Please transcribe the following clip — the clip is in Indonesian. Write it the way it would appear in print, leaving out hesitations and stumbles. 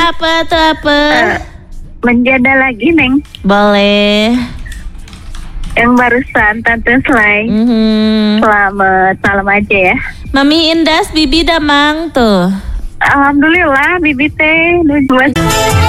apa tuh apa? Menjada lagi, Neng. Boleh. Yang barusan Tante Slay. Selamat malam aja ya. Mami Indas, Bibi Damang tuh. Alhamdulillah, Bibi teh.